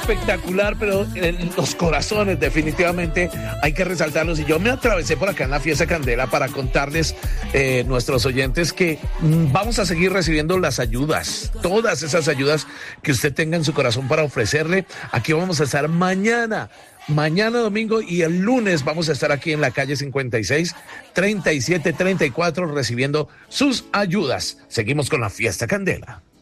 espectacular, pero en los corazones definitivamente hay que resaltarlos. Y yo me atravesé por acá en la Fiesta Candela para contarles, nuestros oyentes, que vamos a seguir recibiendo las ayudas, todas esas ayudas que usted tenga en su corazón para ofrecerle. Aquí vamos a estar mañana domingo, y el lunes vamos a estar aquí en la calle 56, 3734 recibiendo sus ayudas. Seguimos con la Fiesta Candela.